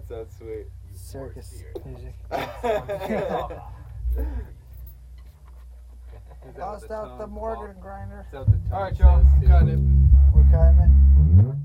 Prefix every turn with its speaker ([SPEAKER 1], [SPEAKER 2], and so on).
[SPEAKER 1] That sounds sweet.
[SPEAKER 2] Circus music.
[SPEAKER 3] Bust out the Morgan grinder.
[SPEAKER 4] Alright, y'all. Cut it.
[SPEAKER 2] We're cutting it.